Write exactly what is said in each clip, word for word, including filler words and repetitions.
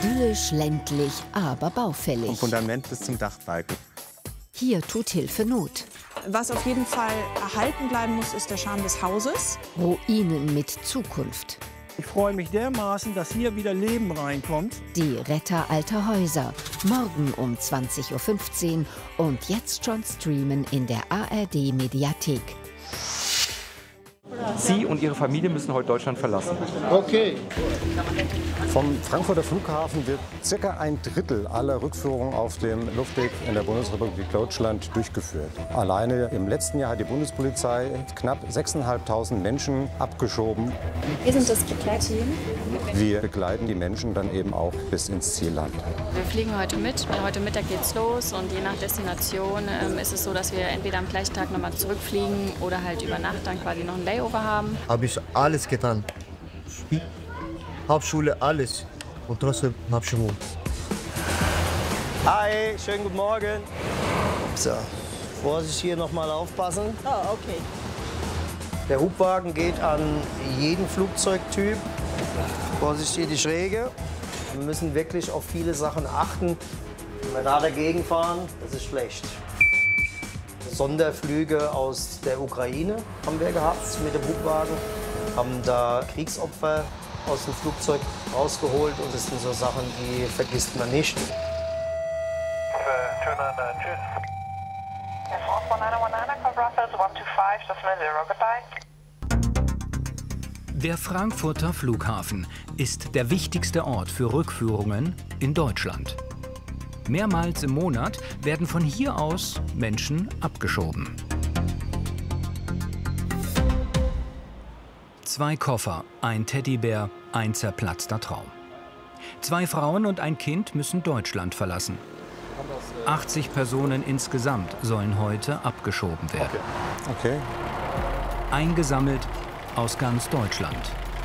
Idyllisch, ländlich, aber baufällig. Vom Fundament bis zum Dachbalken. Hier tut Hilfe Not. Was auf jeden Fall erhalten bleiben muss, ist der Charme des Hauses. Ruinen mit Zukunft. Ich freue mich dermaßen, dass hier wieder Leben reinkommt. Die Retter alter Häuser. Morgen um zwanzig Uhr fünfzehn und jetzt schon streamen in der A R D-Mediathek. Sie und Ihre Familie müssen heute Deutschland verlassen. Okay. Vom Frankfurter Flughafen wird circa ein Drittel aller Rückführungen auf dem Luftweg in der Bundesrepublik Deutschland durchgeführt. Alleine im letzten Jahr hat die Bundespolizei knapp sechstausendfünfhundert Menschen abgeschoben. Wir sind das Begleitteam. Wir begleiten die Menschen dann eben auch bis ins Zielland. Wir fliegen heute mit. Heute Mittag geht's los und je nach Destination ähm, ist es so, dass wir entweder am gleichen Tag nochmal zurückfliegen oder halt über Nacht dann quasi noch ein Layover haben. Habe ich alles getan. Hauptschule, alles. Und trotzdem habe ich schon Mut. Hi, schönen guten Morgen. So, Vorsicht hier noch mal aufpassen. Oh, okay. Der Hubwagen geht an jeden Flugzeugtyp. Vorsicht hier die Schräge. Wir müssen wirklich auf viele Sachen achten. Wenn wir da dagegen fahren, das ist schlecht. Sonderflüge aus der Ukraine haben wir gehabt mit dem Hubwagen. Haben da Kriegsopfer aus dem Flugzeug rausgeholt und das sind so Sachen, die vergisst man nicht. Der Frankfurter Flughafen ist der wichtigste Ort für Rückführungen in Deutschland. Mehrmals im Monat werden von hier aus Menschen abgeschoben. Zwei Koffer, ein Teddybär, ein zerplatzter Traum. Zwei Frauen und ein Kind müssen Deutschland verlassen. achtzig Personen insgesamt sollen heute abgeschoben werden. Okay. Eingesammelt aus ganz Deutschland.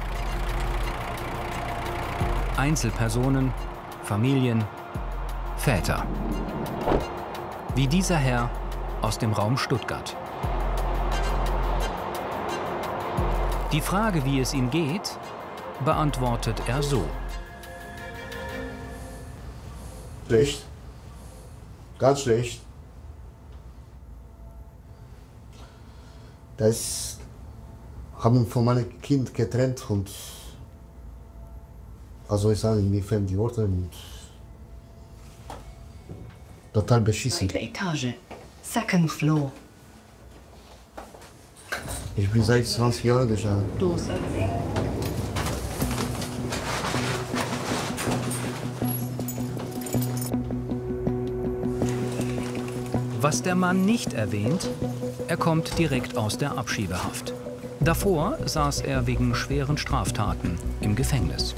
Einzelpersonen, Familien, Väter. Wie dieser Herr aus dem Raum Stuttgart. Die Frage, wie es ihm geht, beantwortet er so. Schlecht. Ganz schlecht. Das haben von meinem Kind getrennt und also ich sage, mir fehlen die Worte und total beschissen. Zweite Etage, second floor. Ich bin seit zwanzig Jahren da. Was der Mann nicht erwähnt, er kommt direkt aus der Abschiebehaft. Davor saß er wegen schweren Straftaten im Gefängnis.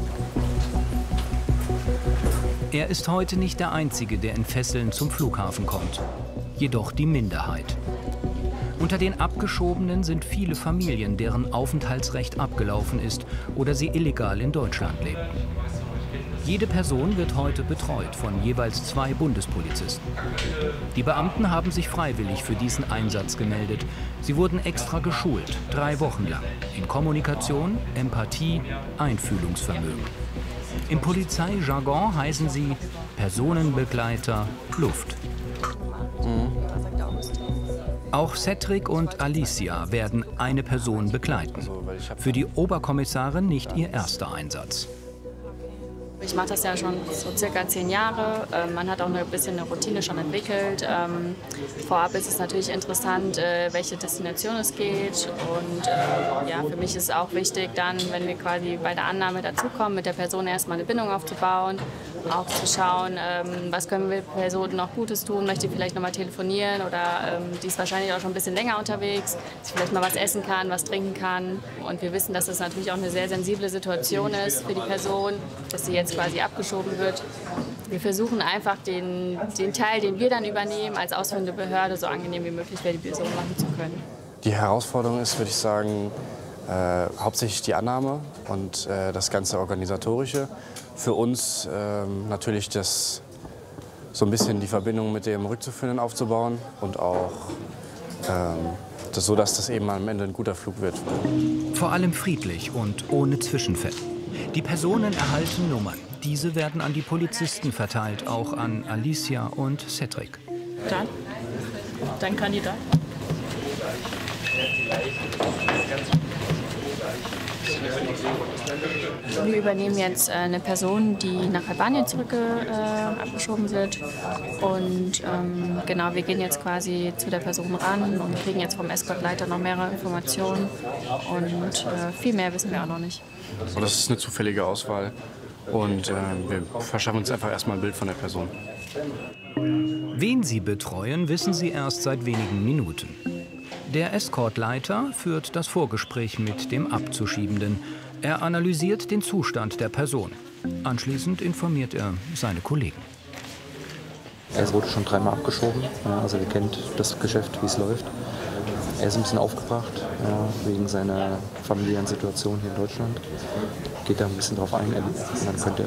Er ist heute nicht der Einzige, der in Fesseln zum Flughafen kommt, jedoch die Minderheit. Unter den Abgeschobenen sind viele Familien, deren Aufenthaltsrecht abgelaufen ist oder sie illegal in Deutschland leben. Jede Person wird heute betreut von jeweils zwei Bundespolizisten. Die Beamten haben sich freiwillig für diesen Einsatz gemeldet. Sie wurden extra geschult, drei Wochen lang, in Kommunikation, Empathie, Einfühlungsvermögen. Im Polizeijargon heißen sie Personenbegleiter Luft. Mhm. Auch Cedric und Alicia werden eine Person begleiten. Für die Oberkommissarin nicht ihr erster Einsatz. Ich mache das ja schon so circa zehn Jahre. Ähm, man hat auch ein bisschen eine Routine schon entwickelt. Ähm, vorab ist es natürlich interessant, äh, welche Destination es geht. Und äh, ja, für mich ist es auch wichtig, dann, wenn wir quasi bei der Annahme dazukommen, mit der Person erstmal eine Bindung aufzubauen. Auch zu schauen, ähm, was können wir der Person noch Gutes tun, möchte vielleicht noch mal telefonieren oder ähm, die ist wahrscheinlich auch schon ein bisschen länger unterwegs, dass sie vielleicht mal was essen kann, was trinken kann. Und wir wissen, dass das natürlich auch eine sehr sensible Situation ist für die Person, dass sie jetzt quasi abgeschoben wird. Wir versuchen einfach den, den Teil, den wir dann übernehmen, als ausführende Behörde so angenehm wie möglich für die Person machen zu können. Die Herausforderung ist, würde ich sagen, äh, hauptsächlich die Annahme und äh, das ganze Organisatorische. Für uns ähm, natürlich das, so ein bisschen die Verbindung mit dem Rückzuführenden aufzubauen und auch ähm, das, so, dass das eben am Ende ein guter Flug wird. Vor allem friedlich und ohne Zwischenfälle. Die Personen erhalten Nummern. Diese werden an die Polizisten verteilt, auch an Alicia und Cedric. Dann, dein Kandidat. Wir übernehmen jetzt äh, eine Person, die nach Albanien zurück äh, abgeschoben wird. Und ähm, genau, wir gehen jetzt quasi zu der Person ran und kriegen jetzt vom Escortleiter noch mehrere Informationen. Und äh, viel mehr wissen wir auch noch nicht. Und das ist eine zufällige Auswahl. Und äh, wir verschaffen uns einfach erstmal ein Bild von der Person. Wen sie betreuen, wissen sie erst seit wenigen Minuten. Der Escortleiter führt das Vorgespräch mit dem Abzuschiebenden. Er analysiert den Zustand der Person. Anschließend informiert er seine Kollegen. Er wurde schon dreimal abgeschoben, ja, also er kennt das Geschäft, wie es läuft. Er ist ein bisschen aufgebracht, ja, wegen seiner familiären Situation hier in Deutschland. Geht da ein bisschen drauf ein, dann könnte er